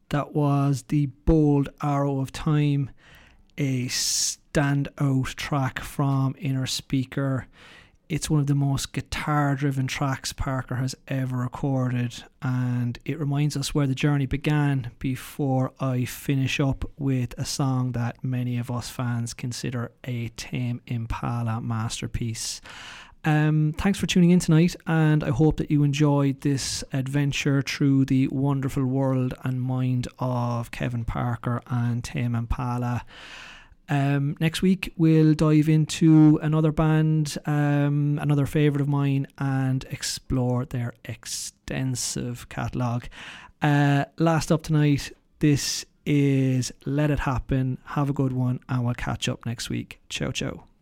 That was The Bold Arrow of Time, a standout track from Inner Speaker. It's one of the most guitar-driven tracks Parker has ever recorded, and it reminds us where the journey began before I finish up with a song that many of us fans consider a Tame Impala masterpiece. Thanks for tuning in tonight, and I hope that you enjoyed this adventure through the wonderful world and mind of Kevin Parker and Tame Impala. Next week we'll dive into another band, another favourite of mine, and explore their extensive catalogue. Last up tonight, this is Let It Happen. Have a good one, and we'll catch up next week. Ciao ciao.